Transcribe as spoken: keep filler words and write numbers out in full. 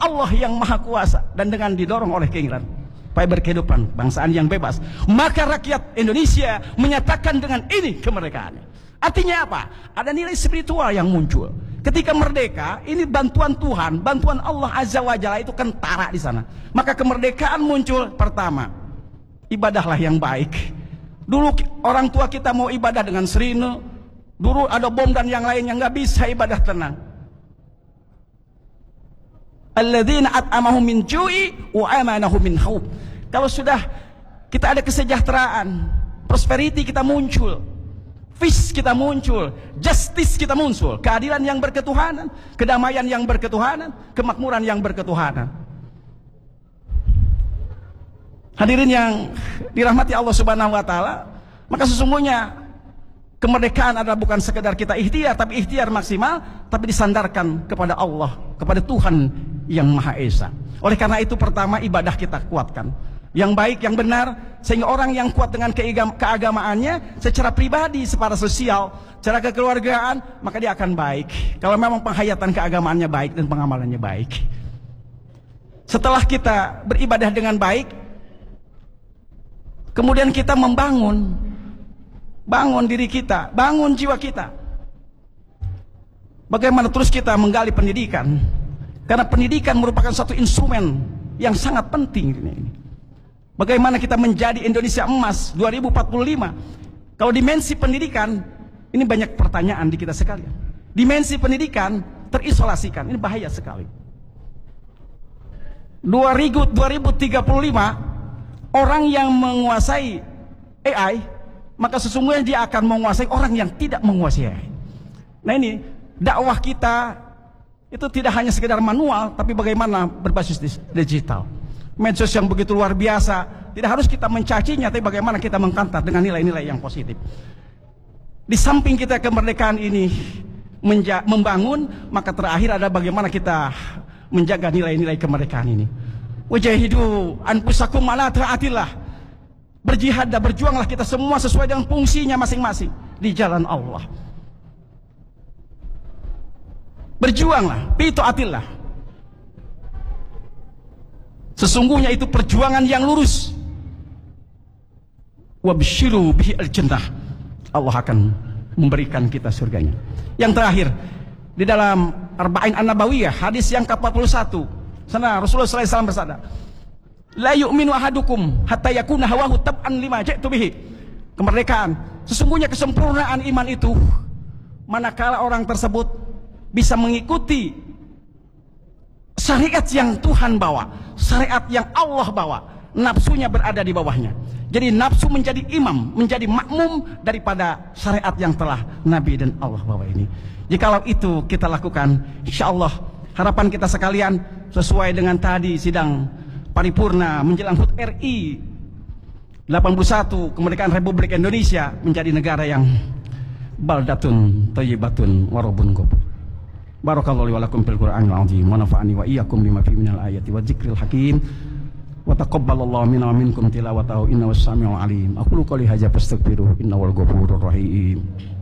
Allah yang Maha Kuasa dan dengan didorong oleh keinginan supaya berkehidupan bangsaan yang bebas, maka rakyat Indonesia menyatakan dengan ini kemerdekaannya. Artinya apa? Ada nilai spiritual yang muncul. Ketika merdeka, ini bantuan Tuhan, bantuan Allah Azza wa Jalla itu kentara di sana. Maka kemerdekaan muncul. Pertama, ibadahlah yang baik. Dulu orang tua kita mau ibadah dengan serine, dulu ada bom dan yang lainnya, nggak bisa ibadah tenang. Alladzina at'amahum min ju'i wa amanahum min khauf. Kalau sudah kita ada kesejahteraan, prosperity kita muncul, peace kita muncul, justice kita muncul, keadilan yang berketuhanan, kedamaian yang berketuhanan, kemakmuran yang berketuhanan. Hadirin yang dirahmati Allah Subhanahu wa taala, maka sesungguhnya kemerdekaan adalah bukan sekedar kita ikhtiar, tapi ikhtiar maksimal, tapi disandarkan kepada Allah, kepada Tuhan yang Maha Esa. Oleh karena itu pertama ibadah kita kuatkan yang baik, yang benar, sehingga orang yang kuat dengan keagamaannya secara pribadi, secara sosial, secara kekeluargaan, maka dia akan baik kalau memang penghayatan keagamaannya baik dan pengamalannya baik. Setelah kita beribadah dengan baik, kemudian kita membangun bangun diri kita, bangun jiwa kita. Bagaimana terus kita menggali pendidikan, karena pendidikan merupakan satu instrumen yang sangat penting ini. Bagaimana kita menjadi Indonesia emas dua ribu empat puluh lima? Kalau dimensi pendidikan, ini banyak pertanyaan di kita sekalian. Dimensi pendidikan terisolasikan, ini bahaya sekali. dua ribu tiga puluh lima, orang yang menguasai A I, maka sesungguhnya dia akan menguasai orang yang tidak menguasai A I. Nah ini, dakwah kita itu tidak hanya sekedar manual, tapi bagaimana berbasis digital. Medsos yang begitu luar biasa, tidak harus kita mencacinya, tapi bagaimana kita mengkantar dengan nilai-nilai yang positif. Di samping kita kemerdekaan ini membangun, maka terakhir ada bagaimana kita menjaga nilai-nilai kemerdekaan ini. Wajahidu anfusakum ala taatillah. Berjihad dan berjuanglah kita semua sesuai dengan fungsinya masing-masing di jalan Allah. Berjuanglah, bi taatillah. Sesungguhnya itu perjuangan yang lurus. Wabshiru bihi al-jannah. Allah akan memberikan kita surganya. Yang terakhir, di dalam Arba'in An-Nabawiyah, hadis yang ke empat puluh satu, sana Rasulullah sallallahu alaihi wasallam bersabda, la yu'minu ahadukum hatta yakuna hawahu tab'an lima ji'tu bihi. Kemerdekaan, sesungguhnya kesempurnaan iman itu manakala orang tersebut bisa mengikuti syariat yang Tuhan bawa, syariat yang Allah bawa, nafsunya berada di bawahnya. Jadi nafsu menjadi imam, menjadi makmum daripada syariat yang telah Nabi dan Allah bawa ini. Jikalau itu kita lakukan, insya Allah harapan kita sekalian sesuai dengan tadi sidang paripurna menjelang H U T R I delapan puluh satu, kemerdekaan Republik Indonesia menjadi negara yang baldatun thayyibatun warabun ghafur. Barakallahu li wa lakum fil Qur'anil azim wa nafa'ani wa iyyakum bima fihi minal ayati wa dzikril hakim wa taqabbalallahu minna wa minkum tilawatahu innahu was samiul alim. Aqulu qouli hadza fastaghfiruhu innahu wal ghafurur rahim.